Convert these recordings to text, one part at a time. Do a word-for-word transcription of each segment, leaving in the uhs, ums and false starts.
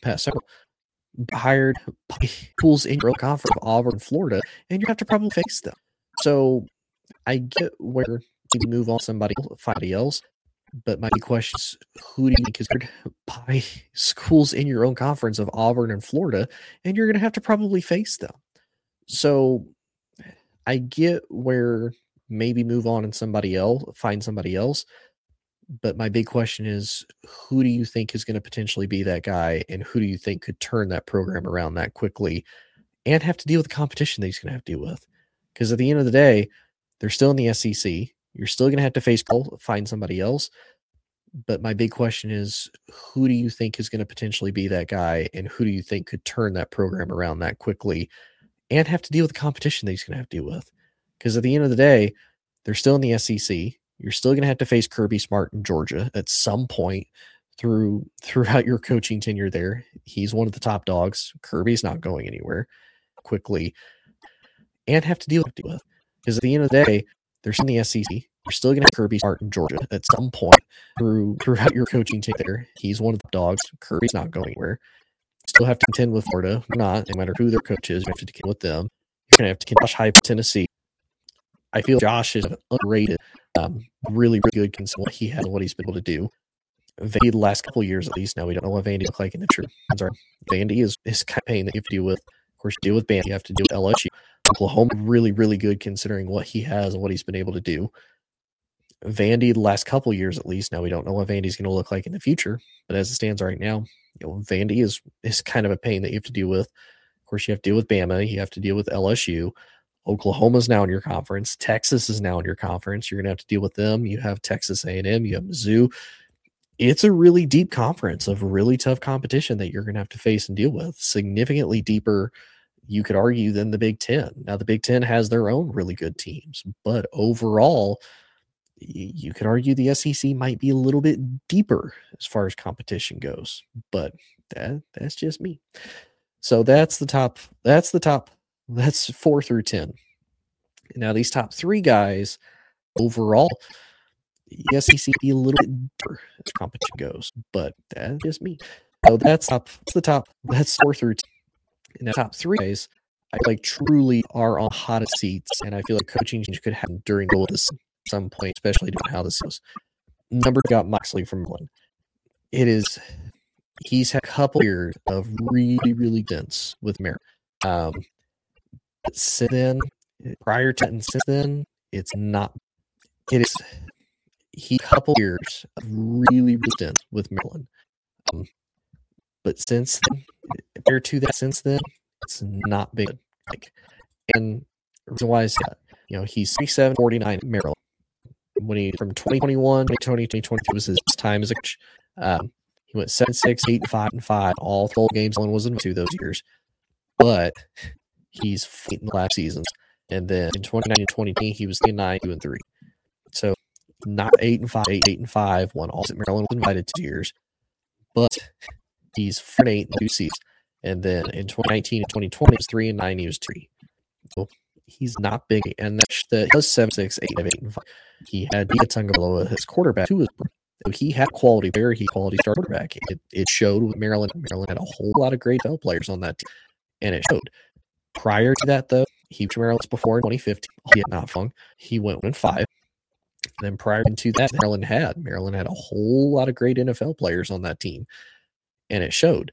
past several hired by schools in your conference of Auburn and Florida, and you have to probably face them. So I get where you move on somebody, somebody else, but my question is, who do you think is hired by schools in your own conference of Auburn and Florida, and you're going to have to probably face them. So I get where maybe move on and somebody else, find somebody else. But my big question is, who do you think is going to potentially be that guy, and who do you think could turn that program around that quickly and have to deal with the competition that he's going to have to deal with? Because at the end of the day, they're still in the S E C. You're still going to have to face, find somebody else. But my big question is, who do you think is going to potentially be that guy, and who do you think could turn that program around that quickly and have to deal with the competition that he's going to have to deal with? Because at the end of the day, they're still in the S E C. You're still going to have to face Kirby Smart in Georgia at some point through throughout your coaching tenure there. He's one of the top dogs. Kirby's not going anywhere quickly and have to deal with. Because at the end of the day, they're still in the S E C. You're still going to have Kirby Smart in Georgia at some point through throughout your coaching tenure there. He's one of the dogs. Kirby's not going anywhere. Still have to contend with Florida. Not, no matter who their coach is, you have to contend with them. You're going to have to contend with Josh Heupel, Tennessee. I feel Josh is underrated. Um, really, really good considering what he has and what he's been able to do. Vandy, the last couple of years at least, now we don't know what Vandy look like in the future. I'm sorry. Vandy is is campaign that you have to deal with. Of course, you deal with Bama, you have to deal with L S U. Oklahoma, really, really good considering what he has and what he's been able to do. Vandy, the last couple of years at least, now we don't know what Vandy's going to look like in the future. But as it stands right now, you know, Vandy is is kind of a pain that you have to deal with. Of course, you have to deal with Bama, you have to deal with L S U. Oklahoma's now in your conference. Texas is now in your conference. You're going to have to deal with them. You have Texas A and M. You have Mizzou. It's a really deep conference of really tough competition that you're going to have to face and deal with. Significantly deeper, you could argue, than the Big Ten. Now, the Big Ten has their own really good teams, but overall, you could argue the S E C might be a little bit deeper as far as competition goes. But that that's just me. So that's the top. That's the top. That's four through ten. Now, these top three guys, overall, the S E C be a little bit deeper as competition goes, but that's just me. So that's top. That's the top. That's four through ten. And the top three guys, I feel like truly are on hottest seats, and I feel like coaching change could happen during this at some point, especially depending on how this goes. Number two got Moxley from Maryland. It is. He's had a couple years of really, really dense with Maryland. Um, Since then, prior to and since then, it's not. It is he couple years of really resistant with Maryland, um, but since then, prior to that, since then, it's not big. Like, and the reason why is that, you know, he's thirty-seven, forty-nine at Maryland. When he from twenty twenty-one to twenty twenty-two was his time as a coach. Um, he went seven, six, eight, five, and five. All twelve games Maryland was in two those years, but he's in the last seasons, and then in twenty nineteen and twenty twenty, he was nine, two, and three. So not eight and five, eight, eight and five. Won all at Maryland, was invited two years, but he's four and eight in two seasons. And then in twenty nineteen and twenty twenty, he was three and nine. He was three. So he's not big, and that's the he was seven, six, eight, eight, and five. He had Nia Tagovailoa, his quarterback, who was so he had quality player, he quality star quarterback. It it showed with Maryland. Maryland had a whole lot of great N F L players on that team, and it showed. Prior to that, though, he was Maryland's before in twenty fifteen, albeit not long. He went one and five. And then prior to that, Maryland had Maryland had a whole lot of great N F L players on that team, and it showed.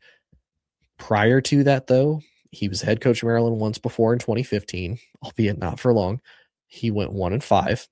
Prior to that, though, he was head coach of Maryland once before in twenty fifteen, albeit not for long. He went one and five.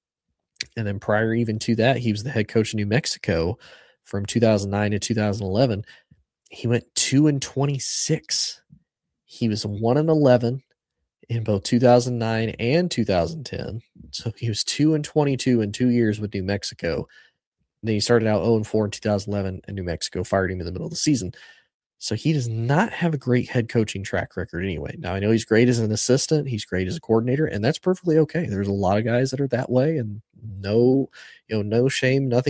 And then prior even to that, he was the head coach of New Mexico from two thousand nine to two thousand eleven. He went two and twenty-six. He was one and eleven in both two thousand nine and two thousand ten. So he was two and twenty-two in two years with New Mexico. Then he started out oh and four in two thousand eleven, and New Mexico fired him in the middle of the season. So he does not have a great head coaching track record anyway. Now, I know he's great as an assistant. He's great as a coordinator, and that's perfectly okay. There's a lot of guys that are that way, and no, you know, no shame, nothing